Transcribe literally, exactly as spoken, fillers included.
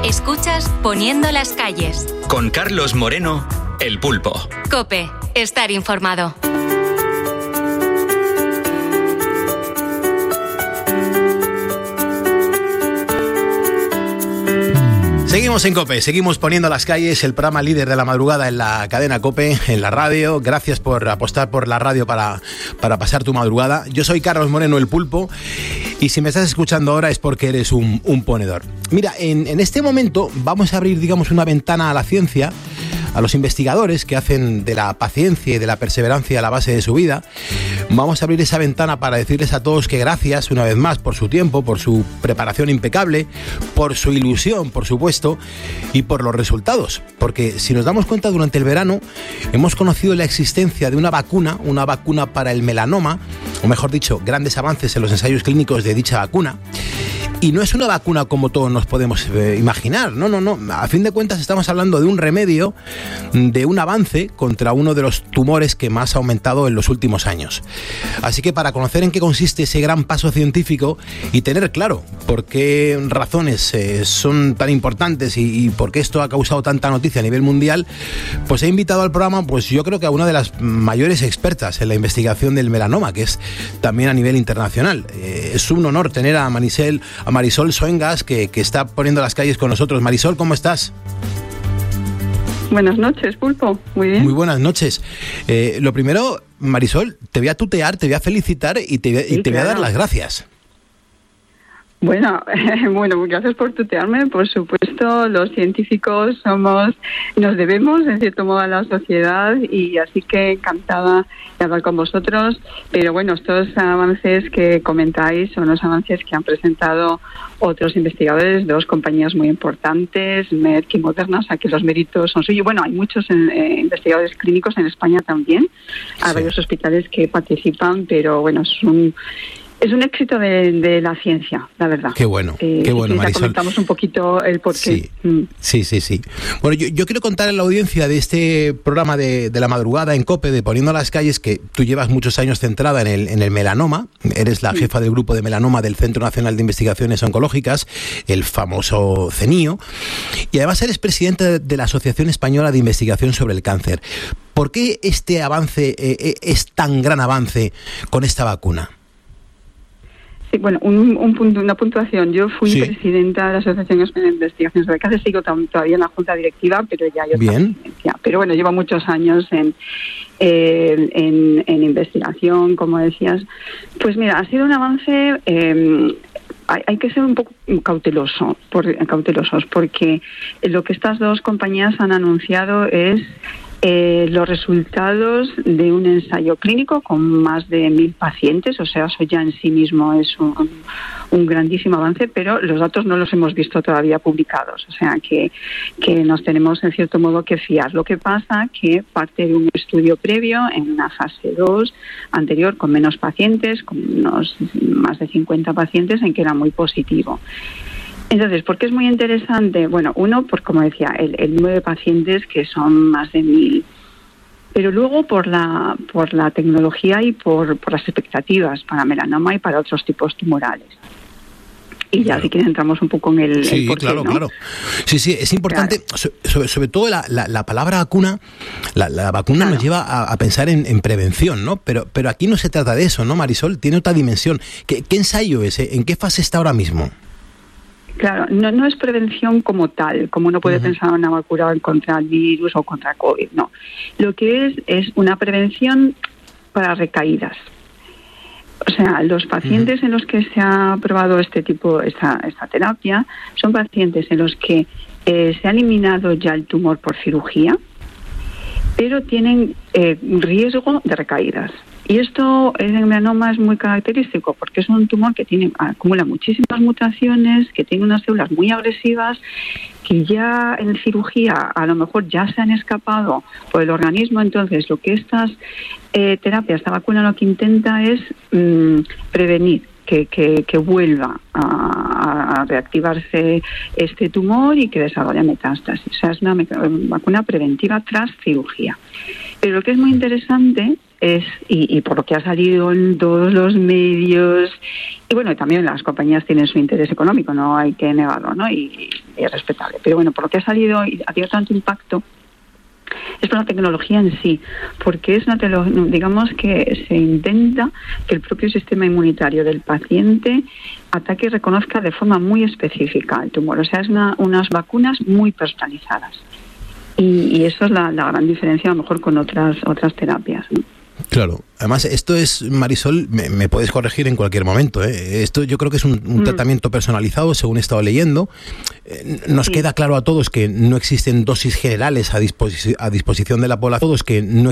Escuchas Poniendo las calles. Con Carlos Moreno, El Pulpo. COPE, estar informado. Seguimos en COPE, seguimos Poniendo las calles, el programa líder de la madrugada en la cadena COPE, en la radio. Gracias por apostar por la radio para, para pasar tu madrugada. Yo soy Carlos Moreno, El Pulpo, y si me estás escuchando ahora es porque eres un, un ponedor. Mira, en, en este momento vamos a abrir, digamos, una ventana a la ciencia, a los investigadores que hacen de la paciencia y de la perseverancia la base de su vida. Vamos a abrir esa ventana para decirles a todos que gracias una vez más por su tiempo, por su preparación impecable, por su ilusión, por supuesto, y por los resultados. Porque si nos damos cuenta, durante el verano hemos conocido la existencia de una vacuna, una vacuna para el melanoma, o mejor dicho, grandes avances en los ensayos clínicos de dicha vacuna. Y no es una vacuna como todos nos podemos eh, imaginar, no, no, no. A fin de cuentas estamos hablando de un remedio, de un avance contra uno de los tumores que más ha aumentado en los últimos años. Así que para conocer en qué consiste ese gran paso científico y tener claro por qué razones eh, son tan importantes y, y por qué esto ha causado tanta noticia a nivel mundial, pues he invitado al programa, pues yo creo que a una de las mayores expertas en la investigación del melanoma, que es también a nivel internacional. Eh, es un honor tener a Marisol, a Marisol Soengas, que, que está poniendo las calles con nosotros. Marisol, ¿cómo estás? Buenas noches, Pulpo. Muy bien. Muy buenas noches. Eh, lo primero, Marisol, te voy a tutear, te voy a felicitar y te, y sí, te voy claro. a dar las gracias. Bueno, eh, bueno, gracias por tutearme. Por supuesto, los científicos somos, nos debemos en cierto modo a la sociedad, y así que encantada de hablar con vosotros. Pero bueno, estos avances que comentáis son los avances que han presentado otros investigadores, dos compañías muy importantes, Merck y Moderna, o sea que los méritos son suyos. Bueno, hay muchos eh, investigadores clínicos en España también, hay sí. varios hospitales que participan, pero bueno, es un Es un éxito de, de la ciencia, la verdad. Qué bueno, eh, qué bueno, Marisol. Ya comentamos un poquito el porqué. Sí, mm. sí, sí, sí. Bueno, yo, yo quiero contar a la audiencia de este programa de, de la madrugada en COPE, de Poniendo las calles, que tú llevas muchos años centrada en el, en el melanoma. Eres la jefa del grupo de melanoma del Centro Nacional de Investigaciones Oncológicas, el famoso CENIO. Y además eres presidenta de la Asociación Española de Investigación sobre el Cáncer. ¿Por qué este avance eh, es tan gran avance con esta vacuna? Sí, bueno, un, un punto, una puntuación. Yo fui sí. presidenta de la Asociación Española de Investigación sobre el Cáncer, sigo todavía en la Junta Directiva, pero ya yo Bien. Pero bueno, llevo muchos años en, eh, en, en investigación, como decías. Pues mira, ha sido un avance. Eh, hay, hay que ser un poco cauteloso, por, cautelosos, porque lo que estas dos compañías han anunciado es Eh, los resultados de un ensayo clínico con más de mil pacientes, o sea, eso ya en sí mismo es un, un grandísimo avance, pero los datos no los hemos visto todavía publicados, o sea que, que nos tenemos en cierto modo que fiar. Lo que pasa que parte de un estudio previo en una fase dos anterior con menos pacientes, con unos más de cincuenta pacientes, en que era muy positivo. Entonces, ¿por qué es muy interesante? Bueno, uno, por como decía, el, el número de pacientes, que son más de mil. Pero luego por la por la tecnología y por, por las expectativas para melanoma y para otros tipos tumorales. Y ya, claro. si quieren, entramos un poco en el, sí, el porqué, claro, ¿no? claro. Sí, sí, es importante, claro. sobre, sobre todo la, la, la palabra vacuna, la, la vacuna claro. nos lleva a, a pensar en, en prevención, ¿no? Pero, pero aquí no se trata de eso, ¿no, Marisol? Tiene otra dimensión. ¿Qué, qué ensayo es? ¿En qué fase está ahora mismo? Claro, no, no es prevención como tal, como uno puede uh-huh. pensar en una vacuna contra el virus o contra COVID, no. Lo que es es una prevención para recaídas. O sea, los pacientes uh-huh. en los que se ha probado este tipo, esta, esta terapia, son pacientes en los que eh, se ha eliminado ya el tumor por cirugía, pero tienen eh, riesgo de recaídas. Y esto en el melanoma es muy característico porque es un tumor que tiene acumula muchísimas mutaciones, que tiene unas células muy agresivas, que ya en cirugía a lo mejor ya se han escapado por el organismo. Entonces, lo que estas eh, terapias, esta vacuna lo que intenta es mmm, prevenir que, que, que vuelva a, a reactivarse este tumor y que desarrolle metástasis. O sea, es una vacuna preventiva tras cirugía. Pero lo que es muy interesante es, y, y por lo que ha salido en todos los medios, y bueno, también las compañías tienen su interés económico, no hay que negarlo, ¿no? Y, y es respetable. Pero bueno, por lo que ha salido y ha tenido tanto impacto, es por la tecnología en sí, porque es una tecnología, digamos que se intenta que el propio sistema inmunitario del paciente ataque y reconozca de forma muy específica el tumor. O sea, es una, unas vacunas muy personalizadas. Y, y eso es la, la gran diferencia a lo mejor con otras otras terapias, ¿no? Claro, además esto es, Marisol, me, me puedes corregir en cualquier momento, ¿eh? Esto yo creo que es un, un mm. tratamiento personalizado, según he estado leyendo. Eh, nos sí. queda claro a todos que no existen dosis generales a, disposi- a disposición de la población, todos que no